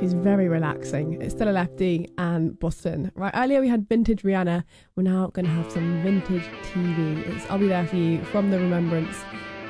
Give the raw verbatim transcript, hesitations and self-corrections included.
She's very relaxing. It's still a lefty and Boston. Right, earlier we had vintage Rihanna. We're now going to have some vintage T V. It's I'll Be There For You from the Remembrance